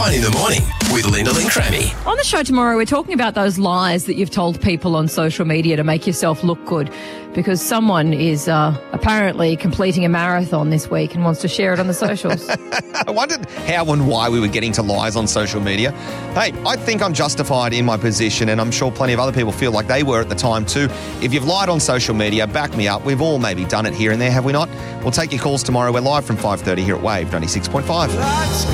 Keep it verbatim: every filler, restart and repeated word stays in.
On in the morning with Lyndall and Crammy. On the show tomorrow, we're talking about those lies that you've told people on social media to make yourself look good, because someone is uh, apparently completing a marathon this week and wants to share it on the socials. I wondered how and why we were getting to lies on social media. Hey, I think I'm justified in my position, and I'm sure plenty of other people feel like they were at the time too. If you've lied on social media, back me up. We've all maybe done it here and there, have we not? We'll take your calls tomorrow. We're live from five thirty here at Wave ninety-six point five.